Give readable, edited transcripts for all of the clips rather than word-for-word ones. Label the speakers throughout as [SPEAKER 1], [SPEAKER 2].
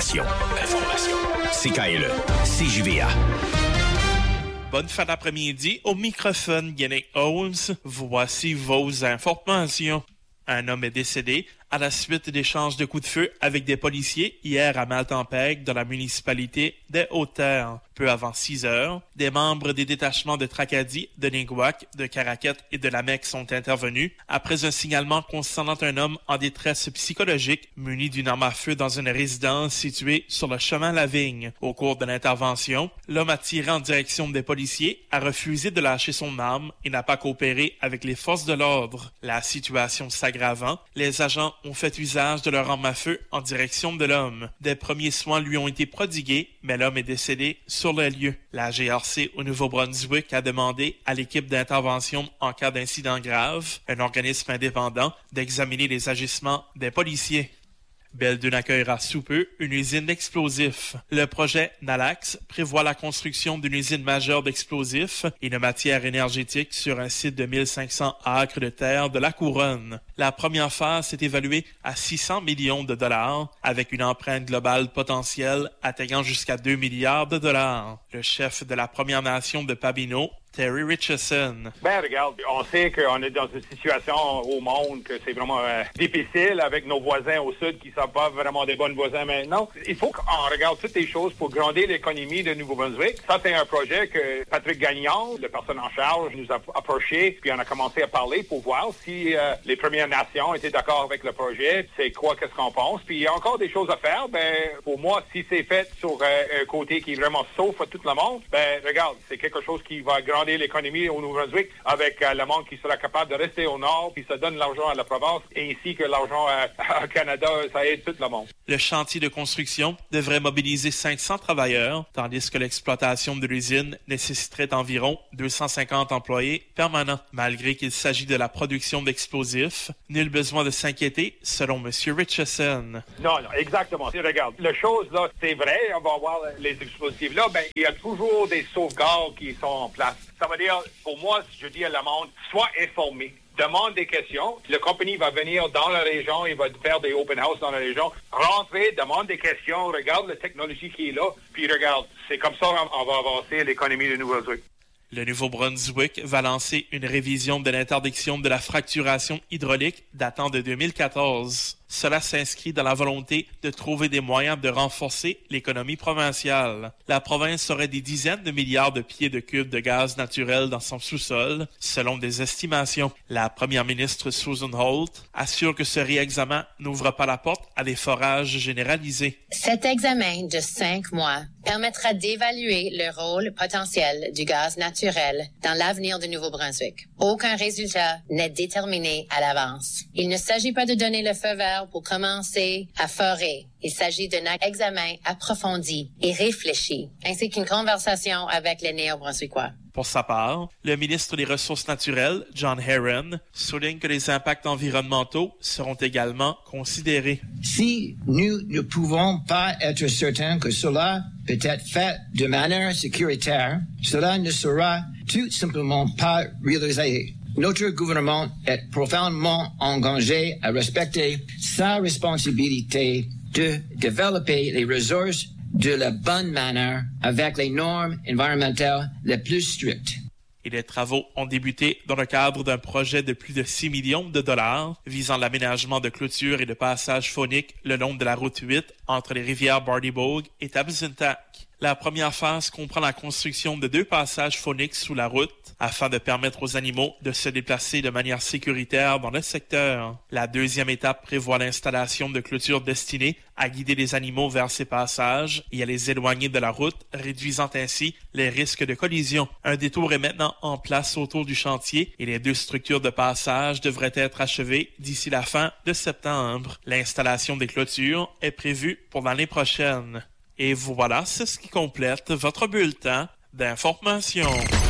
[SPEAKER 1] Information. CKLE, CJVA.
[SPEAKER 2] Bonne fin d'après-midi. Au microphone, Yannick Holmes. Voici vos informations. Un homme est décédé à la suite d'échanges de coups de feu avec des policiers hier à Maltempeg, dans la municipalité des Hautes-Terres. Peu avant 6 heures, des membres des détachements de Tracadie, de Ningouac, de Caraquette et de Lamec sont intervenus après un signalement concernant un homme en détresse psychologique muni d'une arme à feu dans une résidence située sur le chemin La Vigne. Au cours de l'intervention, l'homme a tiré en direction des policiers, a refusé de lâcher son arme et n'a pas coopéré avec les forces de l'ordre. La situation s'aggravant, les agents ont fait usage de leur arme à feu en direction de l'homme. Des premiers soins lui ont été prodigués, mais l'homme est décédé sur le lieu. La GRC au Nouveau-Brunswick a demandé à l'équipe d'intervention en cas d'incident grave, un organisme indépendant, d'examiner les agissements des policiers. Belledune accueillera sous peu une usine d'explosifs. Le projet Nalax prévoit la construction d'une usine majeure d'explosifs et de matières énergétiques sur un site de 1500 acres de terre de la Couronne. La première phase est évaluée à 600 millions de dollars, avec une empreinte globale potentielle atteignant jusqu'à 2 milliards de dollars. Le chef de la Première Nation de Pabineau, Terry Richardson.
[SPEAKER 3] Regarde, on sait qu'on est dans une situation au monde que c'est vraiment difficile avec nos voisins au sud qui ne sont pas vraiment des bons voisins maintenant. Il faut qu'on regarde toutes les choses pour grandir l'économie de Nouveau-Brunswick. Ça, c'est un projet que Patrick Gagnon, la personne en charge, nous a approché, puis on a commencé à parler pour voir si les Premières Nations étaient d'accord avec le projet, qu'est-ce qu'on pense. Puis il y a encore des choses à faire. Pour moi, si c'est fait sur un côté qui est vraiment sauf à tout le monde, regarde, c'est quelque chose qui va grandir l'économie au Nouveau-Brunswick avec le monde qui sera capable de rester au nord, puis ça donne l'argent à la province, ainsi que l'argent au Canada, ça aide tout le monde.
[SPEAKER 2] Le chantier de construction devrait mobiliser 500 travailleurs, tandis que l'exploitation de l'usine nécessiterait environ 250 employés permanents. Malgré qu'il s'agit de la production d'explosifs, nul besoin de s'inquiéter, selon M. Richardson.
[SPEAKER 3] Non, exactement. Regarde, la chose là, c'est vrai, on va avoir les explosifs là, il y a toujours des sauvegardes qui sont en place. Ça veut dire, pour moi, je dis à la monde, sois informé. Demande des questions. La compagnie va venir dans la région, il va faire des open house dans la région. Rentrez, demande des questions, regarde la technologie qui est là, puis regarde. C'est comme ça qu'on va avancer l'économie de Nouveau-Brunswick.
[SPEAKER 2] Le Nouveau-Brunswick va lancer une révision de l'interdiction de la fracturation hydraulique datant de 2014. Cela s'inscrit dans la volonté de trouver des moyens de renforcer l'économie provinciale. La province aurait des dizaines de milliards de pieds de cubes de gaz naturel dans son sous-sol, selon des estimations. La première ministre Susan Holt assure que ce réexamen n'ouvre pas la porte à des forages généralisés.
[SPEAKER 4] Cet examen de 5 mois permettra d'évaluer le rôle potentiel du gaz naturel dans l'avenir du Nouveau-Brunswick. Aucun résultat n'est déterminé à l'avance. Il ne s'agit pas de donner le feu vert pour commencer à forer. Il s'agit d'un examen approfondi et réfléchi, ainsi qu'une conversation avec les Néo-Brunswickois.
[SPEAKER 2] Pour sa part, le ministre des Ressources naturelles, John Herron, souligne que les impacts environnementaux seront également considérés.
[SPEAKER 5] Si nous ne pouvons pas être certains que cela peut être fait de manière sécuritaire, cela ne sera tout simplement pas réalisé. Notre gouvernement est profondément engagé à respecter sa responsabilité de développer les ressources de la bonne manière avec les normes environnementales les plus strictes.
[SPEAKER 2] Et les travaux ont débuté dans le cadre d'un projet de plus de 6 millions de dollars visant l'aménagement de clôtures et de passages phoniques le long de la route 8 entre les rivières Bardybogue et Tabzintak. La première phase comprend la construction de 2 passages phoniques sous la route afin de permettre aux animaux de se déplacer de manière sécuritaire dans le secteur. La deuxième étape prévoit l'installation de clôtures destinées à guider les animaux vers ces passages et à les éloigner de la route, réduisant ainsi les risques de collision. Un détour est maintenant en place autour du chantier et les 2 structures de passage devraient être achevées d'ici la fin de septembre. L'installation des clôtures est prévue pour l'année prochaine. Et voilà, c'est ce qui complète votre bulletin d'information.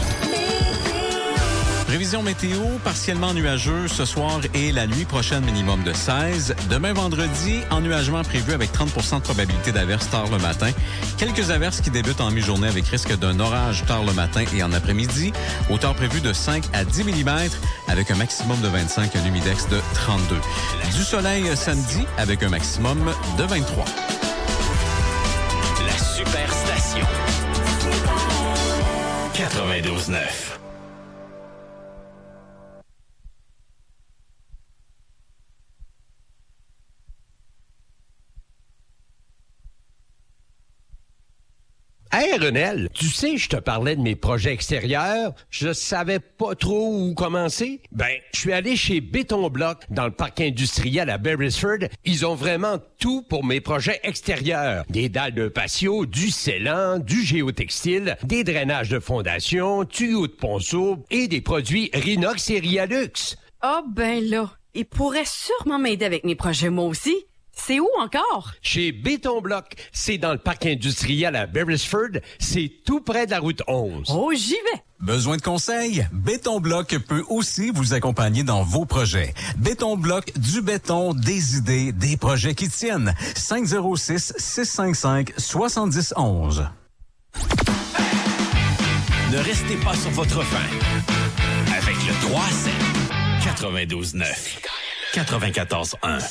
[SPEAKER 6] Prévision météo, partiellement nuageux ce soir et la nuit prochaine, minimum de 16. Demain vendredi, ennuagement prévu avec 30% de probabilité d'averses tard le matin. Quelques averses qui débutent en mi-journée avec risque d'un orage tard le matin et en après-midi. Hauteur prévue de 5 à 10 mm avec un maximum de 25, un humidex de 32. Du soleil samedi avec un maximum de 23.
[SPEAKER 1] 92.9.
[SPEAKER 7] Hey Renel, tu sais, je te parlais de mes projets extérieurs. Je savais pas trop où commencer. Ben, je suis allé chez Béton Bloc dans le parc industriel à Beresford. Ils ont vraiment tout pour mes projets extérieurs. Des dalles de patio, du scellant, du géotextile, des drainages de fondation, tuyaux de ponceau et des produits Rinox et Rialux.
[SPEAKER 8] Ah ben là, il pourrait sûrement m'aider avec mes projets moi aussi. C'est où encore?
[SPEAKER 7] Chez Béton Bloc. C'est dans le parc industriel à Beresford. C'est tout près de la route 11.
[SPEAKER 8] Oh, j'y vais!
[SPEAKER 6] Besoin de conseils? Béton Bloc peut aussi vous accompagner dans vos projets. Béton Bloc, du béton, des idées, des projets qui tiennent. 506-655-7011.
[SPEAKER 1] Ne restez pas sur votre faim. Avec le 3-7, 92.9, 94.1.